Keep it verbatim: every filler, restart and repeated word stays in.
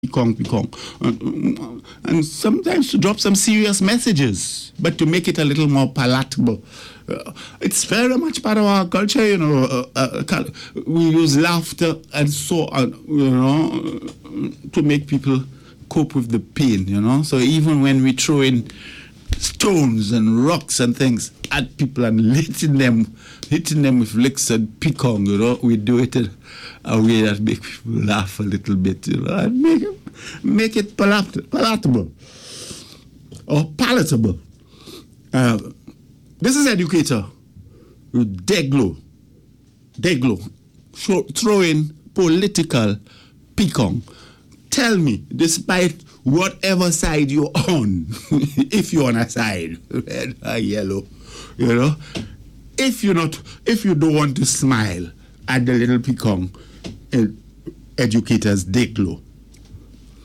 Picong, picong. And, and sometimes to drop some serious messages, but to make it a little more palatable. Uh, it's very much part of our culture, you know. Uh, uh, we use laughter and so on, you know, to make people cope with the pain, you know. So even when we throw in stones and rocks and things at people and hitting them, hitting them with licks and picong, you know, we do it in a way that makes people laugh a little bit, you know, and make it, make it palat- palatable or palatable. Uh, this is Educator with Deglo. Deglo. Throw, throw in political picong. Tell me, despite whatever side you're on, if you're on a side, red or yellow, you know, if you're not, if you don't want to smile at the little picong, Educator's Deglo,